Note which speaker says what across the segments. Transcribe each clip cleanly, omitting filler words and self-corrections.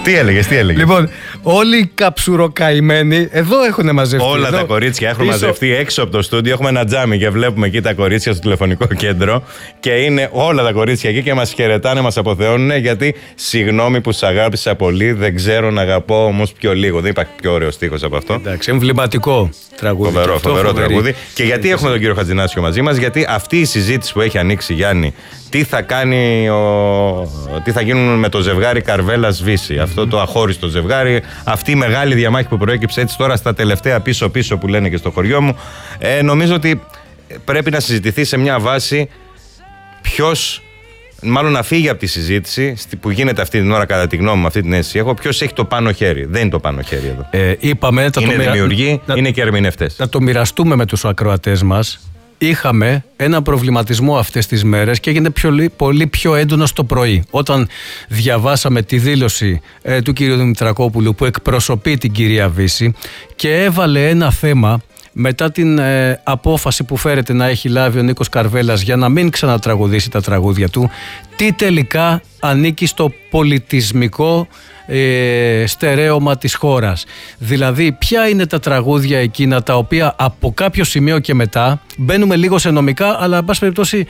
Speaker 1: Τι έλεγες?
Speaker 2: Λοιπόν, όλοι οι καψουροκαημένοι εδώ έχουν μαζευτεί.
Speaker 1: Όλα
Speaker 2: εδώ,
Speaker 1: τα κορίτσια έχουν
Speaker 2: πίσω.
Speaker 1: μαζευτεί έξω από το στούντιο. Έχουμε ένα τζάμι και βλέπουμε εκεί τα κορίτσια στο τηλεφωνικό κέντρο. Και είναι όλα τα κορίτσια εκεί και μας χαιρετάνε, μας αποθεώνουν. Γιατί συγγνώμη που σ' αγάπησα πολύ, δεν ξέρω να αγαπώ όμως πιο λίγο. Δεν υπάρχει πιο ωραίο στίχος από αυτό.
Speaker 2: Εντάξει, εμβληματικό τραγούδι.
Speaker 1: Φοβερό τραγούδι. Και γιατί έχουμε τον κύριο Χατζηνάσιο μαζί μας? Γιατί αυτή η συζήτηση που έχει ανοίξει, Γιάννη, τι θα γίνουν με το ζευγάρι Καρβέλας Βύση, αυτό το αχώριστο ζευγάρι, αυτή η μεγάλη διαμάχη που προέκυψε έτσι τώρα στα τελευταία πίσω-πίσω που λένε και στο χωριό μου, νομίζω ότι πρέπει να συζητηθεί σε μια βάση ποιος, μάλλον να φύγει από τη συζήτηση που γίνεται αυτή την ώρα, κατά τη γνώμη μου, αυτή την αίσθηση έχω, ποιος έχει το πάνω χέρι. Δεν είναι το πάνω χέρι εδώ.
Speaker 2: Είπαμε,
Speaker 1: είναι δημιουργοί, είναι και ερμηνευτές.
Speaker 2: Να το μοιραστούμε με τους ακροατές μας. Είχαμε ένα προβληματισμό αυτές τις μέρες και έγινε πολύ πιο έντονο το πρωί. Όταν διαβάσαμε τη δήλωση του κυρίου Δημητρακόπουλου που εκπροσωπεί την κυρία Βύση και έβαλε ένα θέμα μετά την απόφαση που φέρεται να έχει λάβει ο Νίκος Καρβέλας για να μην ξανατραγουδήσει τα τραγούδια του, τι τελικά ανήκει στο πολιτισμικό στερέωμα της χώρας. Δηλαδή ποια είναι τα τραγούδια εκείνα τα οποία από κάποιο σημείο και μετά, μπαίνουμε λίγο σε νομικά, αλλά εν πάση περιπτώσει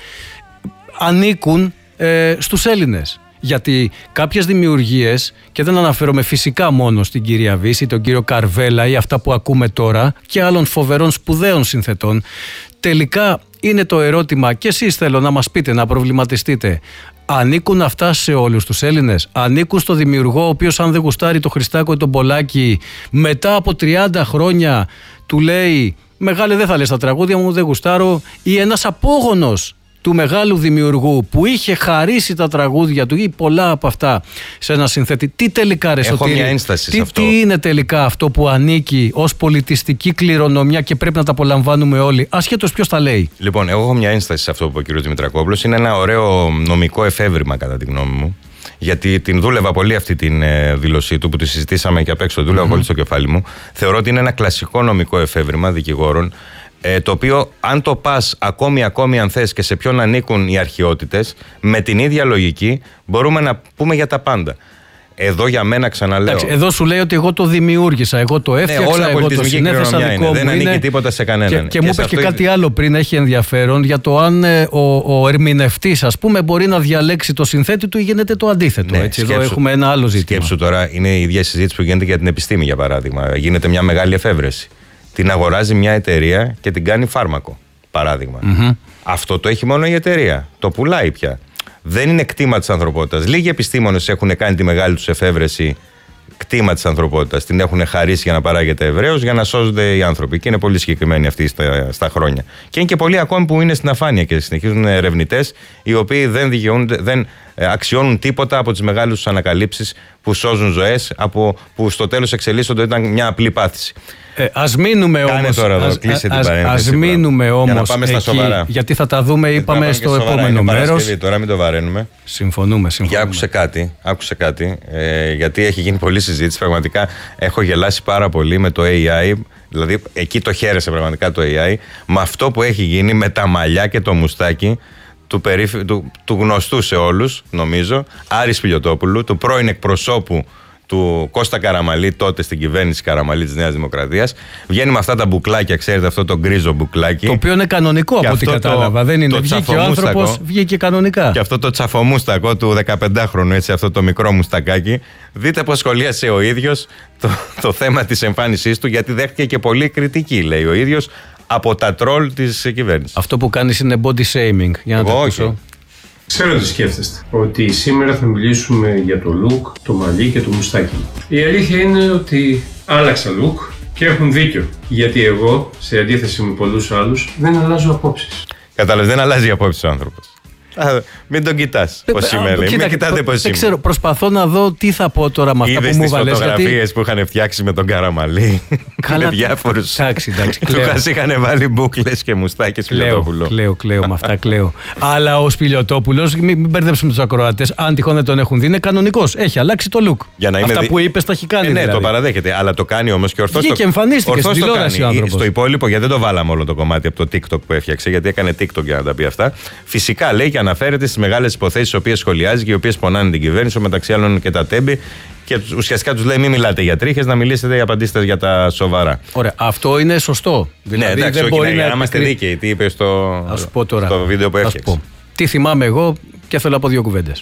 Speaker 2: ανήκουν στους Έλληνες. Γιατί κάποιες δημιουργίες, και δεν αναφέρομαι φυσικά μόνο στην κυρία Βύση, τον κύριο Καρβέλα ή αυτά που ακούμε τώρα και άλλων φοβερών σπουδαίων συνθετών, τελικά είναι το ερώτημα, και εσείς θέλω να μας πείτε, να προβληματιστείτε, ανήκουν αυτά σε όλους τους Έλληνες? Ανήκουν στο δημιουργό ο οποίος, αν δεν γουστάρει το Χριστάκο ή τον Πολάκη, μετά από 30 χρόνια του λέει «Μεγάλε, δεν θα λες τα τραγούδια μου, δεν γουστάρω», ή ένας απόγονος του μεγάλου δημιουργού που είχε χαρίσει τα τραγούδια του ή πολλά από αυτά σε ένα συνθέτη, τι τελικά, ρε Σωτήρη,
Speaker 1: μια ένσταση σε αυτό.
Speaker 2: Τι είναι τελικά αυτό που ανήκει ως πολιτιστική κληρονομιά και πρέπει να τα απολαμβάνουμε όλοι, ασχέτως ποιος τα λέει?
Speaker 1: Λοιπόν, εγώ έχω μια ένσταση σε αυτό που είπε ο κ. Δημητρακόπουλος. Είναι ένα ωραίο νομικό εφεύρημα, κατά τη γνώμη μου. Γιατί την δούλευα πολύ αυτή την δήλωσή του που τη συζητήσαμε και απ' έξω. Δούλευα πολύ στο κεφάλι μου. Θεωρώ ότι είναι ένα κλασικό νομικό εφεύρημα δικηγόρων. Το οποίο, αν το πας ακόμη αν θες και σε ποιον ανήκουν οι αρχαιότητες, με την ίδια λογική μπορούμε να πούμε για τα πάντα. Εδώ για μένα, ξαναλέω.
Speaker 2: Εντάξει, εδώ σου λέει ότι εγώ το δημιουργήσα, εγώ το έφτιαξα, εγώ το συνέθεσα, δικό μου
Speaker 1: δεν ανήκει τίποτα σε κανέναν.
Speaker 2: Και μου είπε και κάτι άλλο πριν, έχει ενδιαφέρον, για το αν ο ερμηνευτής, ας πούμε, μπορεί να διαλέξει το συνθέτη του ή γίνεται το αντίθετο.
Speaker 1: Ναι,
Speaker 2: έτσι, εδώ έχουμε ένα άλλο ζήτημα.
Speaker 1: Σκέψου τώρα, είναι η ίδια συζήτηση που γίνεται για την επιστήμη, για παράδειγμα. Γίνεται μια μεγάλη εφεύρεση. Την αγοράζει μια εταιρεία και την κάνει φάρμακο, παράδειγμα. Αυτό το έχει μόνο η εταιρεία. Το πουλάει πια. Δεν είναι κτήμα της ανθρωπότητας. Λίγοι επιστήμονες έχουν κάνει τη μεγάλη τους εφεύρεση κτήμα της ανθρωπότητας. Την έχουν χαρίσει για να παράγεται ευρέως, για να σώζονται οι άνθρωποι. Και είναι πολύ συγκεκριμένοι αυτοί στα χρόνια. Και είναι και πολλοί ακόμη που είναι στην αφάνεια και συνεχίζουν ερευνητές, οι οποίοι δεν αξιώνουν τίποτα από τις μεγάλες τους ανακαλύψεις που σώζουν ζωές, που στο τέλος εξελίσσονται ήταν μια απλή πάθηση.
Speaker 2: Ας μείνουμε όμως. Ας μείνουμε όμως εκεί, γιατί θα τα δούμε, είπαμε, στο επόμενο μέρος.
Speaker 1: Τώρα μην το βαραίνουμε.
Speaker 2: Συμφωνούμε.
Speaker 1: Και άκουσε κάτι, γιατί έχει γίνει πολλή συζήτηση. Πραγματικά έχω γελάσει πάρα πολύ με το AI. Δηλαδή εκεί το χαίρεσε πραγματικά το AI. Με αυτό που έχει γίνει με τα μαλλιά και το μουστάκι του γνωστού σε όλους, νομίζω, Άρη Σπηλιωτόπουλου, του πρώην εκπροσώπου του Κώστα Καραμαλή, τότε στην κυβέρνηση Καραμαλή της Νέας Δημοκρατίας. Βγαίνει με αυτά τα μπουκλάκια, ξέρετε, αυτό το γκρίζο μπουκλάκι.
Speaker 2: Το οποίο είναι κανονικό από ό,τι κατάλαβα. Δεν είναι. Βγήκε ο άνθρωπος, βγήκε κανονικά.
Speaker 1: Και αυτό το τσαφομούστακο του 15χρονου, έτσι, αυτό το μικρό μουστακάκι. Δείτε πώς σχολίασε ο ίδιος το θέμα της εμφάνισής του, γιατί δέχτηκε και πολύ κριτική, λέει ο ίδιος, από τα τρόλ της κυβέρνησης.
Speaker 2: Αυτό που κάνεις είναι body shaming. Για να το ακούσω.
Speaker 3: Ξέρω τι σκέφτεστε. Ότι σήμερα θα μιλήσουμε για το look, το μαλλί και το μουστάκι. Η αλήθεια είναι ότι άλλαξα look και έχουν δίκιο. Γιατί εγώ, σε αντίθεση με πολλούς άλλους, δεν αλλάζω απόψεις.
Speaker 1: Κατάλαβες, δεν αλλάζει απόψεις ο άνθρωπος. Μην τον κοιτάς πώς σημαίνει. Μην κοιτάτε πώς σημαίνει.
Speaker 2: Ξέρω, προσπαθώ να δω τι θα πω τώρα με αυτά που μου βάλες.
Speaker 1: Είδες τις φωτογραφίες που είχαν φτιάξει με τον Καραμαλή. Με διάφορους.
Speaker 2: Εντάξει,
Speaker 1: Του είχαν βάλει μπούκλες και μουστάκι Σπηλιωτόπουλο.
Speaker 2: Κλαίω, με αυτά κλαίω. Αλλά ο Σπηλιωτόπουλος, μην μπερδέψουμε τους ακροατές, αν τυχόν δεν τον έχουν δει, είναι κανονικός. Έχει αλλάξει το look. Αυτά που είπες τα έχει κάνει.
Speaker 1: Ναι, το παραδέχεται. Αλλά το κάνει όμως και ορθώς.
Speaker 2: Βγήκε και εμφανίστηκε στην τηλεόραση ο άνθρωπος.
Speaker 1: Στο υπόλοιπο, γιατί δεν το βάλαμε όλο το κομμάτι από το TikTok που έφτιαξε, γιατί έκανε TikTok για να τα πει αυτά. Φυσικά λέει και αναφέρεται στις μεγάλες υποθέσεις τις οποίες σχολιάζει και οι οποίες πονάνε την κυβέρνηση, μεταξύ άλλων και τα τέμπη. Και ουσιαστικά τους λέει: μην μιλάτε για τρίχες, να μιλήσετε ή απαντήσετε για τα σοβαρά.
Speaker 2: Ωραία, αυτό είναι σωστό.
Speaker 1: Δηλαδή, ναι, εντάξει, δεν μπορεί να είμαστε δίκαιοι. Τι είπε στο βίντεο που έφτιαξε.
Speaker 2: Τι θυμάμαι εγώ και θέλω να πω δύο κουβέντες.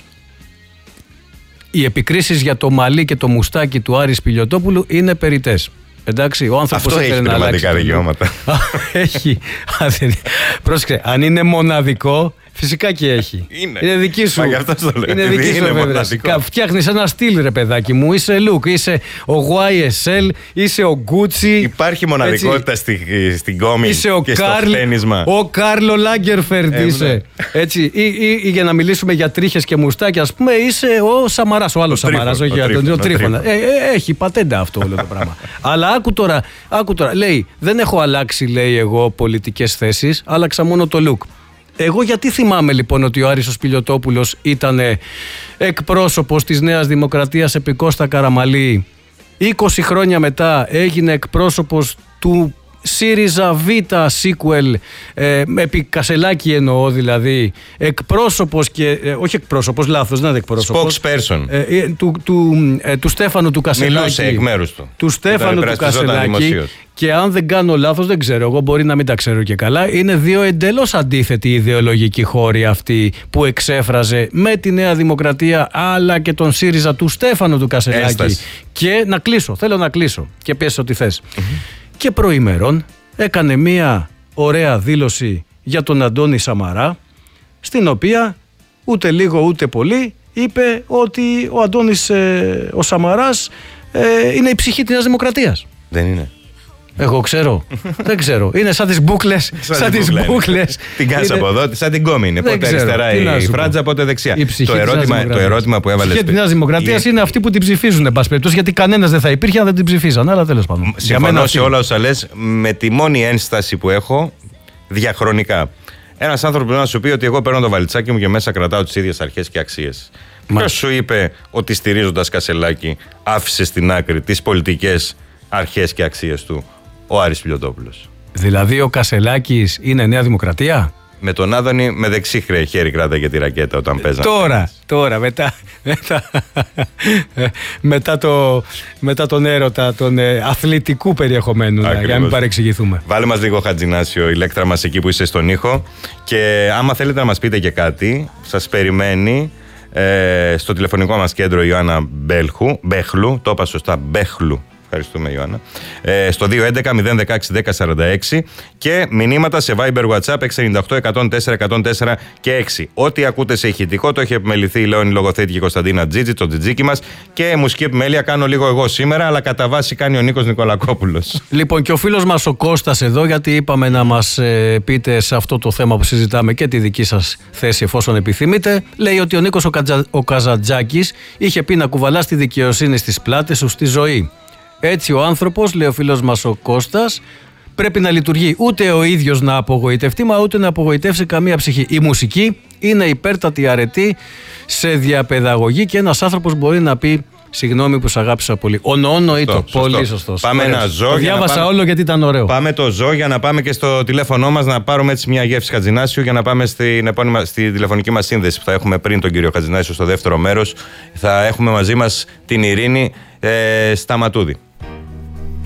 Speaker 2: Οι επικρίσεις για το μαλλί και το μουστάκι του Άρη Σπηλιωτόπουλου είναι περιττές. Εντάξει, ο άνθρωπος
Speaker 1: αυτό έχει πνευματικά δικαιώματα.
Speaker 2: Έχει. Πρόσεξε, αν είναι μοναδικό, φυσικά και έχει.
Speaker 1: Είναι
Speaker 2: δική σου.
Speaker 1: Μα γι' αυτό το λέω.
Speaker 2: Είναι δική σου εφεύρεση. Φτιάχνεις ένα στυλ, ρε παιδάκι μου. Είσαι Look, είσαι ο YSL, είσαι ο Gucci.
Speaker 1: Υπάρχει μοναδικότητα στην κόμη και στο χτένισμα.
Speaker 2: Ο Κάρλο Λάγκερφερντ είσαι. Έτσι. Ή για να μιλήσουμε για τρίχες και μουστάκια, ας πούμε, είσαι ο Σαμαράς, ο άλλος Σαμαράς, όχι ο Τρίφωνα. Έχει πατέντα αυτό όλο το πράγμα. Αλλά άκου τώρα. Λέει, δεν έχω αλλάξει, λέει, εγώ πολιτικές θέσεις, άλλαξα μόνο το look. Εγώ γιατί θυμάμαι λοιπόν ότι ο Άρης ο Σπηλιωτόπουλος ήταν εκπρόσωπος της Νέας Δημοκρατίας επί Κώστα Καραμαλή, 20 χρόνια μετά έγινε εκπρόσωπος του ΣΥΡΙΖΑ Β sequel, επί Κασελάκη εννοώ δηλαδή, εκπρόσωπος και, όχι εκπρόσωπος, λάθος, δεν είναι εκπρόσωπος.
Speaker 1: Spokesperson.
Speaker 2: Του Στέφανου του Κασελάκη.
Speaker 1: Μιλούσε εκ μέρους του.
Speaker 2: Του Στέφανου του Κασελάκη. Και αν δεν κάνω λάθος, δεν ξέρω, εγώ μπορεί να μην τα ξέρω και καλά, είναι δύο εντελώς αντίθετοι ιδεολογικοί χώροι αυτοί που εξέφραζε με τη Νέα Δημοκρατία αλλά και τον ΣΥΡΙΖΑ του Στέφανου του Κασελάκη.
Speaker 1: Έσταση.
Speaker 2: Και να κλείσω, θέλω να κλείσω και πες ό,τι θες. Και προημερών έκανε μία ωραία δήλωση για τον Αντώνη Σαμαρά, στην οποία ούτε λίγο ούτε πολύ είπε ότι ο Αντώνης ο Σαμαράς είναι η ψυχή της Νέας Δημοκρατίας.
Speaker 1: Δεν είναι.
Speaker 2: Εγώ ξέρω. Δεν ξέρω. Είναι σαν τις μπούκλες.
Speaker 1: Την κάσα από εδώ, σαν την κόμη είναι. Πότε αριστερά η φράτζα, πότε δεξιά. Το ερώτημα που έβαλε.
Speaker 2: Η ψυχή της Νέας Δημοκρατίας είναι αυτοί που την ψηφίζουν, εν πάση περιπτώσει, γιατί κανένας δεν θα υπήρχε αν δεν την ψηφίζαν. Αλλά τέλος πάντων.
Speaker 1: Συμφωνώ σε όλα όσα λες, με τη μόνη ένσταση που έχω διαχρονικά. Ένας άνθρωπος να σου πει ότι εγώ παίρνω το βαλιτσάκι μου και μέσα κρατάω τις ίδιες αρχές και αξίες. Ποιος σου είπε ότι στηρίζοντας Κασελάκη άφησε στην άκρη τις πολιτικές αρχές και αξίες του ο Άρης Σπηλιωτόπουλος?
Speaker 2: Δηλαδή ο Κασελάκης είναι Νέα Δημοκρατία?
Speaker 1: Με τον Άδωνη με δεξί χέρι κράταγε τη ρακέτα όταν παίζανε.
Speaker 2: Τώρα μετά τον έρωτα των αθλητικού περιεχομένου, για να μην παρεξηγηθούμε.
Speaker 1: Βάλε μας λίγο Χατζηνάσιο, η Ηλέκτρα μας εκεί που είσαι στον ήχο, και άμα θέλετε να μας πείτε και κάτι, σας περιμένει στο τηλεφωνικό μας κέντρο Ιωάννα Μπέχλου, το είπα σωστά, Μπέχλου. Ευχαριστούμε, Ιωάννα. Στο 211-016-1046 και μηνύματα σε Viber WhatsApp 698-104-104 και 6. Ό,τι ακούτε σε ηχητικό το έχει επιμεληθεί η Λέωνη Λογοθέτη και η Κωνσταντίνα Τζίτζη, το τζιτζίκι μας, και μουσική επιμέλεια κάνω λίγο εγώ σήμερα, αλλά κατά βάση κάνει ο Νίκος Νικολακόπουλος.
Speaker 2: Λοιπόν, και ο φίλος μας ο Κώστας εδώ, γιατί είπαμε να μας πείτε σε αυτό το θέμα που συζητάμε και τη δική σας θέση εφόσον επιθυμείτε, λέει ότι ο Νίκος ο Καζαντζάκης είχε πει να κουβαλά τη δικαιοσύνη στις πλάτες σου στη ζωή. Έτσι ο άνθρωπος, λέει ο φίλος μας ο Κώστας, πρέπει να λειτουργεί ούτε ο ίδιος να απογοητευτεί, μα ούτε να απογοητεύσει καμία ψυχή. Η μουσική είναι υπέρτατη αρετή σε διαπαιδαγωγή και ένας άνθρωπος μπορεί να πει συγγνώμη που σ' αγάπησα πολύ. Ονοήτο. Πολύ σωστός.
Speaker 1: Πάμε ένα ζω.
Speaker 2: Το διάβασα όλο γιατί ήταν ωραίο.
Speaker 1: Πάμε το ζω για να πάμε και στο τηλέφωνό μας να πάρουμε έτσι μια γεύση Χατζηνάσιου για να πάμε στη τηλεφωνική μας σύνδεση που θα έχουμε πριν τον κύριο Χατζηνάσιο στο δεύτερο μέρος. Θα έχουμε μαζί μας την Ειρήνη Σταματούδη.